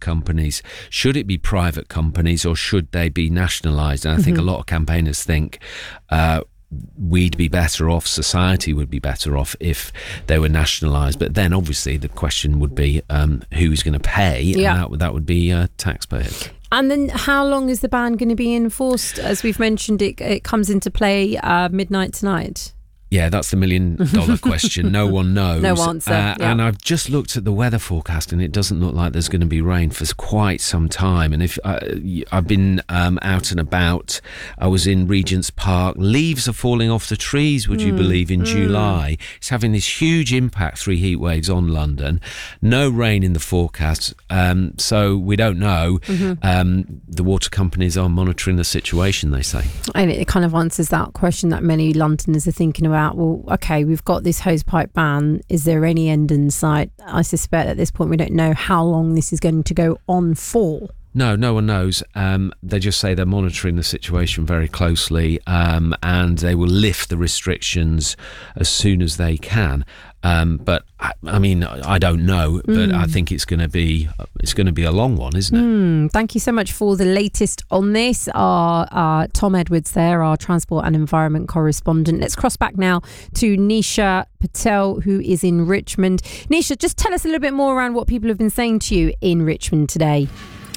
companies. Should it be private companies or should they be nationalised? And I think a lot of campaigners think we'd be better off, society would be better off if they were nationalised. But then obviously the question would be who's going to pay, and that would be taxpayers. And then how long is the ban going to be enforced? As we've mentioned, it comes into play midnight tonight. Yeah, that's the $1 million question. No one knows. No answer. And I've just looked at the weather forecast, and it doesn't look like there's going to be rain for quite some time. And if I've been out and about, I was in Regent's Park. Leaves are falling off the trees, would you believe, in July. It's having this huge impact, 3 heat waves on London. No rain in the forecast, so we don't know. The water companies are monitoring the situation, they say. And it kind of answers that question that many Londoners are thinking about. Well, okay, we've got this hosepipe ban. Is there any end in sight? I suspect at this point we don't know how long this is going to go on for. No one knows. They just say they're monitoring the situation very closely, and they will lift the restrictions as soon as they can. But I mean, I don't know, but I think it's going to be a long one, isn't it? Thank you so much for the latest on this. Our Tom Edwards there, our transport and environment correspondent. Let's cross back now to Nisha Patel, who is in Richmond. Nisha, just tell us a little bit more around what people have been saying to you in Richmond today.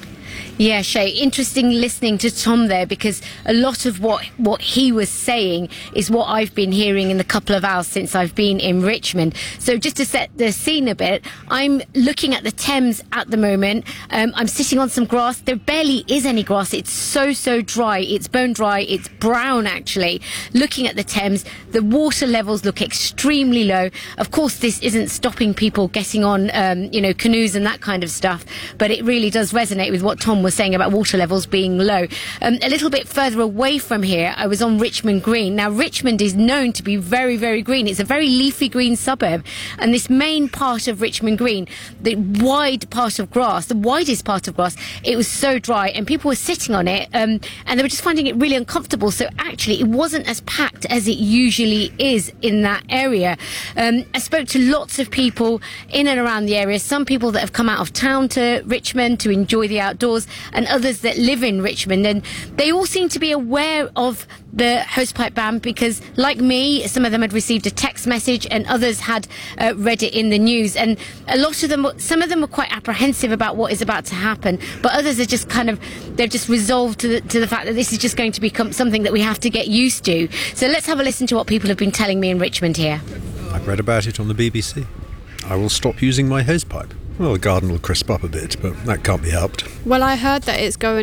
Yeah, Shay, interesting listening to Tom there, because a lot of what he was saying is what I've been hearing in the couple of hours since I've been in Richmond. So just to set the scene a bit, I'm looking at the Thames at the moment. I'm sitting on some grass. There barely is any grass. It's so dry. It's bone dry. It's brown, actually. Looking at the Thames, the water levels look extremely low. Of course, this isn't stopping people getting on, canoes and that kind of stuff, but it really does resonate with what Tom was saying about water levels being low. A little bit further away from here, I was on Richmond Green. Now, Richmond is known to be very, very green. It's a very leafy green suburb. And this main part of Richmond Green, the wide part of grass, the widest part of grass, it was so dry and people were sitting on it and they were just finding it really uncomfortable. So actually, it wasn't as packed as it usually is in that area. I spoke to lots of people in and around the area, some people that have come out of town to Richmond to enjoy the outdoors, and others that live in Richmond, and they all seem to be aware of the hosepipe ban because, like me, some of them had received a text message and others had read it in the news, and a lot of them, some of them were quite apprehensive about what is about to happen, but others are just they've just resolved to the fact that this is just going to become something that we have to get used to. So let's have a listen to what people have been telling me in Richmond here. I've read about it on the BBC. I will stop using my hosepipe. Well, the garden will crisp up a bit, but that can't be helped. Well, I heard that it's going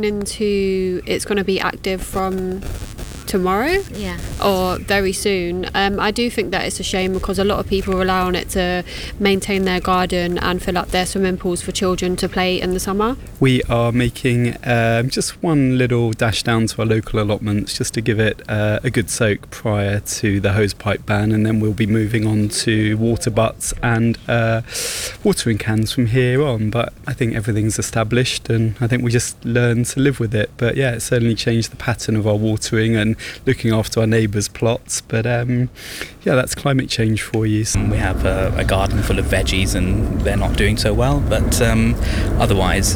to be active from tomorrow, or very soon. I do think that it's a shame because a lot of people rely on it to maintain their garden and fill up their swimming pools for children to play in the summer. We are making just one little dash down to our local allotments just to give it a good soak prior to the hosepipe ban, and then we'll be moving on to water butts and watering cans from here on. But I think everything's established and I think we just learn to live with it. But yeah, it certainly changed the pattern of our watering and looking after our neighbours' plots, but that's climate change for you. We have a garden full of veggies and they're not doing so well, but otherwise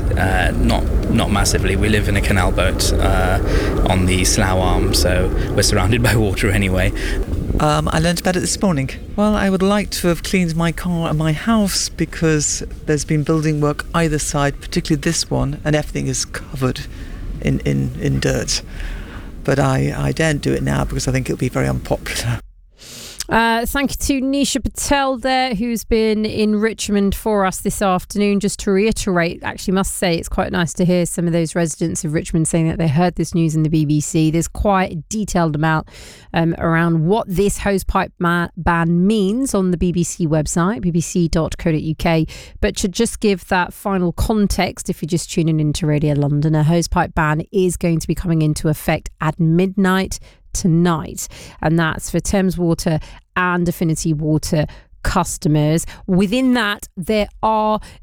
not massively. We live in a canal boat on the Slough Arm, so we're surrounded by water anyway. I learned about it this morning. Well, I would like to have cleaned my car and my house because there's been building work either side, particularly this one, and everything is covered in dirt. But I daren't do it now because I think it'll be very unpopular. Thank you to Nisha Patel there, who's been in Richmond for us this afternoon. Just to reiterate, actually must say it's quite nice to hear some of those residents of Richmond saying that they heard this news in the BBC. There's quite a detailed amount around what this hosepipe ban means on the BBC website, bbc.co.uk. But to just give that final context, if you're just tuning into Radio London, a hosepipe ban is going to be coming into effect at midnight tonight, and that's for Thames Water and Affinity Water customers. Within that, there are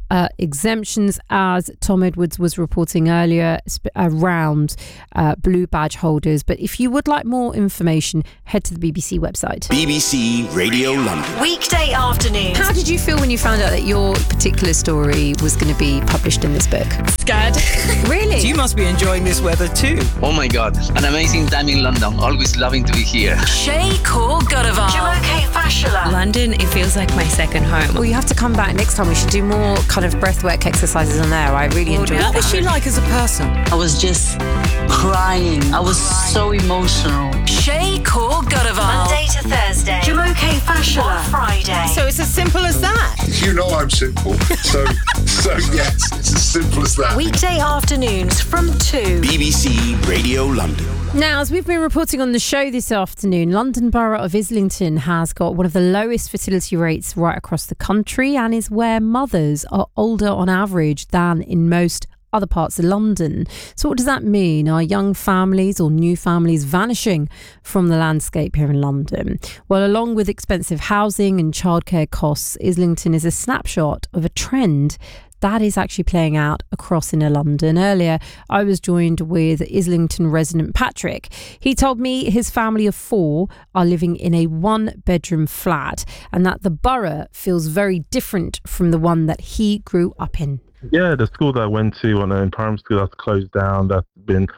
exemptions, as Tom Edwards was reporting earlier, around blue badge holders. But if you would like more information, head to the BBC website. BBC Radio London. Weekday afternoons. How did you feel when you found out that your particular story was going to be published in this book? Scared. Really? You must be enjoying this weather too. Oh my God, an amazing time in London. Always loving to be here. Shay Kaur Godavar. Jumoke Fashola. London, it feels like my second home. Well, you have to come back next time. We should do more kind of breathwork exercises on there. I really enjoyed What that. was she like as a person? I was just crying. I was so emotional. Shay Kaur Godavar. Monday to Thursday. Jumoke Fashola. On Friday. So it's as simple as that. You know I'm simple. So yes, it's as simple as that. Weekday afternoons from 2. BBC Radio London. Now, as we've been reporting on the show this afternoon, London Borough of Islington has got one of the lowest fertility rates right across the country and is where mothers are older on average than in most other parts of London. So what does that mean? Are young families or new families vanishing from the landscape here in London? Well, along with expensive housing and childcare costs, Islington is a snapshot of a trend that is actually playing out across inner London. Earlier, I was joined with Islington resident Patrick. He told me his family of 4 are living in a 1-bedroom flat and that the borough feels very different from the one that he grew up in. Yeah, the school that I went to in primary school, that's closed down. That's been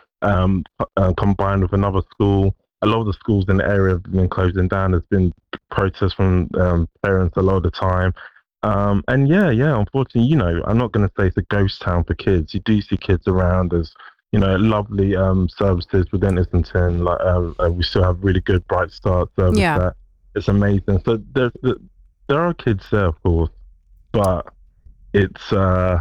combined with another school. A lot of the schools in the area have been closing down. There's been protests from parents a lot of the time. And yeah, unfortunately, I'm not going to say it's a ghost town for kids. You do see kids around. There's, lovely services within Islington. Like we still have really good Bright Start service. Yeah. That it's amazing. So there are kids there, of course, but it's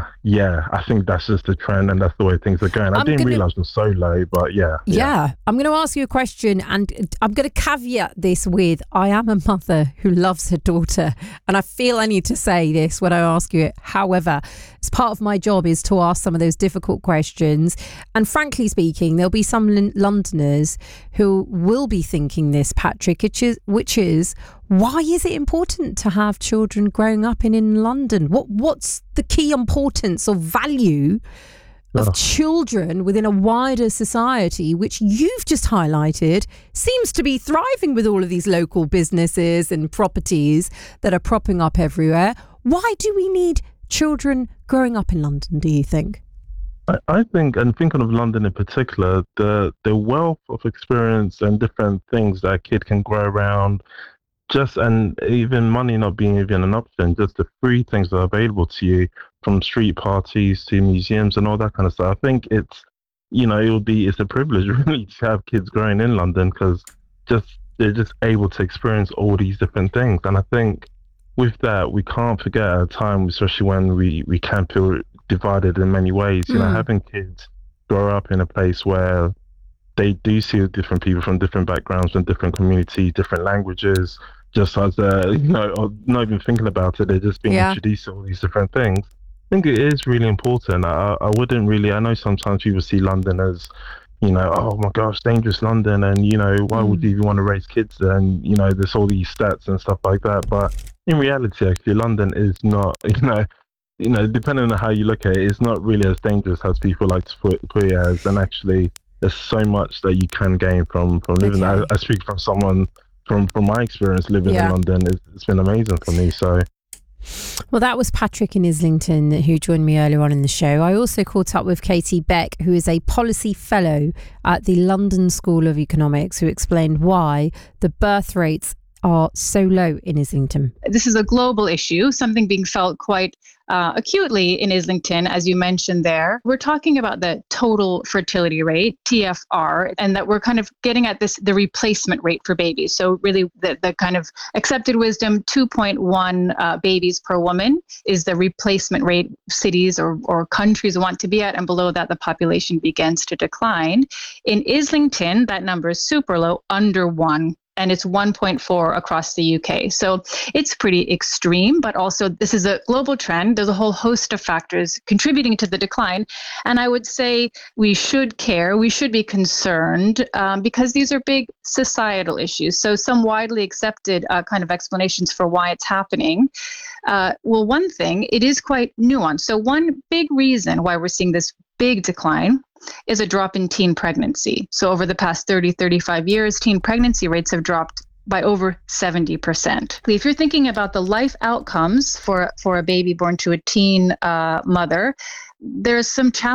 I think that's just the trend and that's the way things are going. I didn't realise it was so low, but yeah. I'm going to ask you a question and I'm going to caveat this with I am a mother who loves her daughter and I feel I need to say this when I ask you it. However, as part of my job is to ask some of those difficult questions, and frankly speaking, there'll be some Londoners who will be thinking this, Patrick, which is why is it important to have children growing up in London? What's the key importance or value of children within a wider society, which you've just highlighted, seems to be thriving with all of these local businesses and properties that are propping up everywhere? Why do we need children growing up in London, do you think? I think, and thinking of London in particular, the wealth of experience and different things that a kid can grow around, and even money not being even an option, just the free things that are available to you, from street parties to museums and all that kind of stuff. I think it's a privilege really to have kids growing in London because they're just able to experience all these different things. And I think with that, we can't forget at a time, especially when we can feel divided in many ways, having kids grow up in a place where they do see different people from different backgrounds, from different communities, different languages, just as, not even thinking about it, they're just being introduced to all these different things. I think it is really important. I know sometimes people see London as, oh my gosh, dangerous London, and, why would you even want to raise kids there? And, there's all these stats and stuff like that. But in reality, actually, London is not, depending on how you look at it, it's not really as dangerous as people like to put it as. And actually, there's so much that you can gain from living there. I speak from someone from my experience living in London. It's been amazing for me. So. Well, that was Patrick in Islington who joined me earlier on in the show. I also caught up with Katie Beck, who is a policy fellow at the London School of Economics, who explained why the birth rates are so low in Islington. This is a global issue, something being felt quite acutely in Islington, as you mentioned there. We're talking about the total fertility rate, TFR, and that we're kind of getting at the replacement rate for babies. So really the kind of accepted wisdom, 2.1 babies per woman is the replacement rate cities or countries want to be at, and below that the population begins to decline. In Islington, that number is super low, under 1. and it's 1.4 across the UK. So it's pretty extreme, but also this is a global trend. There's a whole host of factors contributing to the decline. And I would say we should care, we should be concerned because these are big societal issues. So some widely accepted kind of explanations for why it's happening. Well, one thing, it is quite nuanced. So one big reason why we're seeing this big decline is a drop in teen pregnancy. So over the past 30, 35 years, teen pregnancy rates have dropped by over 70%. If you're thinking about the life outcomes for a baby born to a teen mother, there's some challenges